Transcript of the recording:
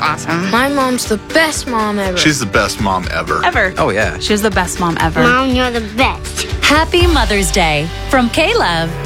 awesome. My mom's the best mom ever. She's the best mom ever. Ever. Oh, yeah. She's the best mom ever. Mom, you're the best. Happy Mother's Day from K-Love.